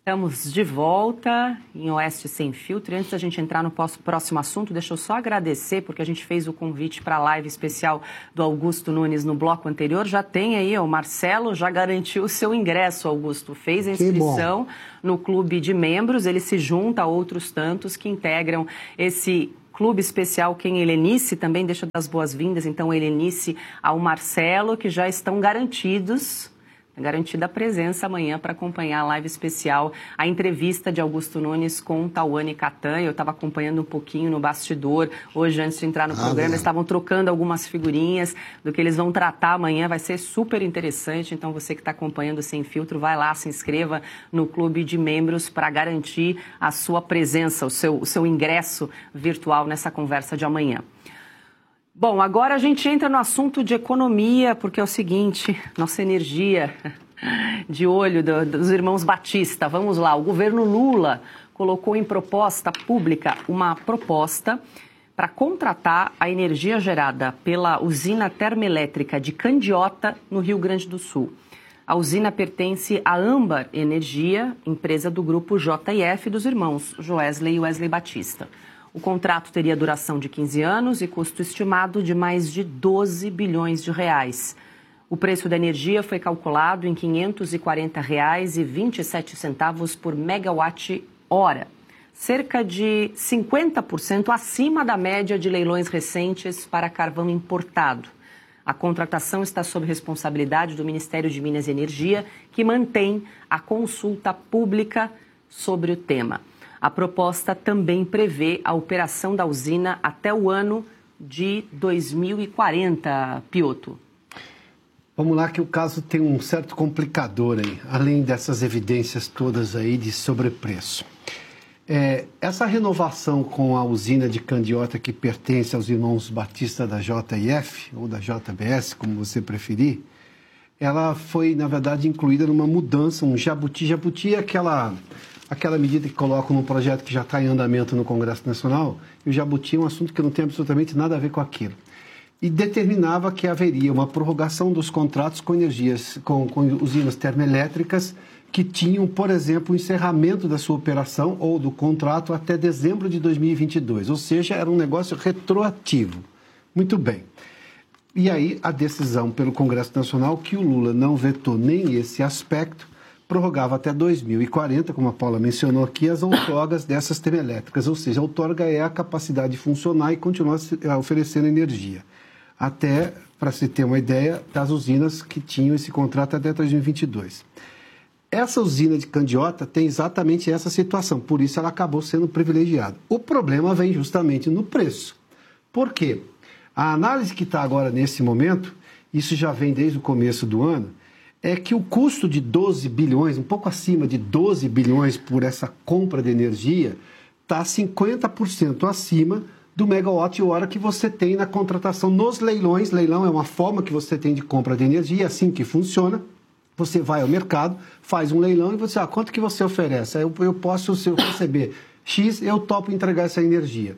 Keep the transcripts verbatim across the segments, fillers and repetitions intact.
Estamos de volta em Oeste Sem Filtro. Antes da gente entrar no próximo assunto, deixa eu só agradecer, porque a gente fez o convite para a live especial do Augusto Nunes no bloco anterior. Já tem aí, o Marcelo já garantiu o seu ingresso, Augusto. Fez a inscrição no clube de membros. Ele se junta a outros tantos que integram esse clube especial. Quem Helenice também deixa das boas-vindas. Então, Helenice ao Marcelo, que já estão garantidos... garantida a presença amanhã para acompanhar a live especial, a entrevista de Augusto Nunes com Tawane Catan. Eu estava acompanhando um pouquinho no bastidor. Hoje, antes de entrar no ah, programa, eles estavam trocando algumas figurinhas do que eles vão tratar amanhã. Vai ser super interessante. Então, você que está acompanhando Sem Filtro, vai lá, se inscreva no clube de membros para garantir a sua presença, o seu, o seu ingresso virtual nessa conversa de amanhã. Bom, agora a gente entra no assunto de economia, porque é o seguinte, nossa energia de olho do, dos irmãos Batista. Vamos lá, o governo Lula colocou em proposta pública uma proposta para contratar a energia gerada pela usina termoelétrica de Candiota, no Rio Grande do Sul. A usina pertence à Âmbar Energia, empresa do grupo J e F dos irmãos Joesley e Wesley Batista. O contrato teria duração de quinze anos e custo estimado de mais de doze bilhões de reais. O preço da energia foi calculado em quinhentos e quarenta reais e vinte e sete centavos por megawatt-hora, cerca de cinquenta por cento acima da média de leilões recentes para carvão importado. A contratação está sob responsabilidade do Ministério de Minas e Energia, que mantém a consulta pública sobre o tema. A proposta também prevê a operação da usina até o ano de dois mil e quarenta, Piotr. Vamos lá que o caso tem um certo complicador aí, além dessas evidências todas aí de sobrepreço. É, essa renovação com a usina de Candiota, que pertence aos irmãos Batista da J e F, ou da J B S, como você preferir, ela foi, na verdade, incluída numa mudança, um jabuti. Jabuti é aquela... aquela medida que colocam num projeto que já está em andamento no Congresso Nacional, e o jabuti é um assunto que não tem absolutamente nada a ver com aquilo. E determinava que haveria uma prorrogação dos contratos com energias, com, com usinas termoelétricas que tinham, por exemplo, o encerramento da sua operação ou do contrato até dezembro de dois mil e vinte e dois, ou seja, era um negócio retroativo. Muito bem. E aí a decisão pelo Congresso Nacional, que o Lula não vetou nem esse aspecto, prorrogava até dois mil e quarenta, como a Paula mencionou aqui, as outorgas dessas termoelétricas, ou seja, a outorga é a capacidade de funcionar e continuar oferecendo energia. Até, para se ter uma ideia, das usinas que tinham esse contrato até dois mil e vinte e dois. Essa usina de Candiota tem exatamente essa situação, por isso ela acabou sendo privilegiada. O problema vem justamente no preço. Por quê? A análise que está agora nesse momento, isso já vem desde o começo do ano, é que o custo de doze bilhões, um pouco acima de doze bilhões por essa compra de energia, está cinquenta por cento acima do megawatt-hora que você tem na contratação nos leilões. Leilão é uma forma que você tem de compra de energia, é assim que funciona. Você vai ao mercado, faz um leilão e você, ah, quanto que você oferece? Eu, eu posso, se eu receber X, eu topo entregar essa energia.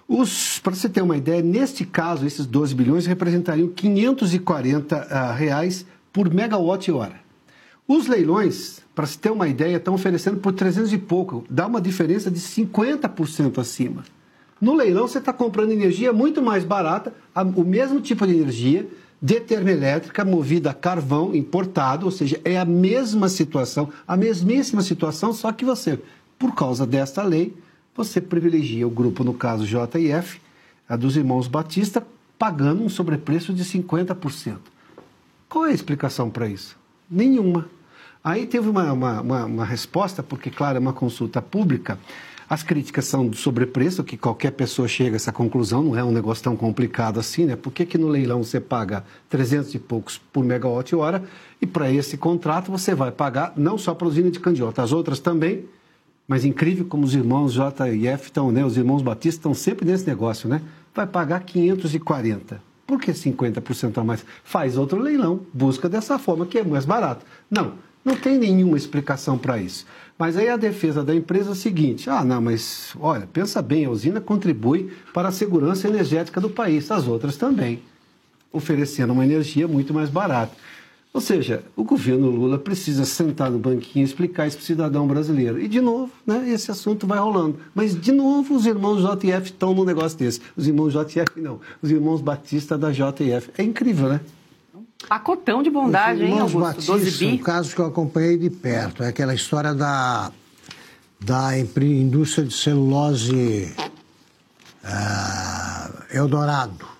Para você ter uma ideia, neste caso, esses doze bilhões representariam quinhentos e quarenta uh, reais por megawatt-hora. Os leilões, para se ter uma ideia, estão oferecendo por trezentos e pouco, dá uma diferença de cinquenta por cento acima. No leilão, você está comprando energia muito mais barata, a, o mesmo tipo de energia, de termoelétrica, movida a carvão importado, ou seja, é a mesma situação, a mesmíssima situação, só que você, por causa desta lei, você privilegia o grupo, no caso J e F, a dos irmãos Batista, pagando um sobrepreço de cinquenta por cento. Qual é a explicação para isso? Nenhuma. Aí teve uma, uma, uma, uma resposta, porque, claro, é uma consulta pública. As críticas são do sobrepreço, que qualquer pessoa chega a essa conclusão, não é um negócio tão complicado assim, né? Por que que no leilão você paga trezentos e poucos por megawatt-hora e para esse contrato você vai pagar não só para a usina de Candiota, as outras também, mas incrível como os irmãos J e F estão, né? Os irmãos Batista estão sempre nesse negócio, né? Vai pagar quinhentos e quarenta. Por que cinquenta por cento a mais? Faz outro leilão, busca dessa forma que é mais barato. Não, não tem nenhuma explicação para isso. Mas aí a defesa da empresa é o seguinte, ah, não, mas olha, pensa bem, a usina contribui para a segurança energética do país, as outras também, oferecendo uma energia muito mais barata. Ou seja, o governo Lula precisa sentar no banquinho e explicar isso para o cidadão brasileiro. E, de novo, né, esse assunto vai rolando. Mas, de novo, os irmãos J F estão num negócio desse. Os irmãos J F, não. Os irmãos Batista da J F. É incrível, né? Pacotão de bondade, hein, Augusto? Batista, doze bi. um caso que eu acompanhei de perto. É aquela história da, da indústria de celulose uh, Eldorado.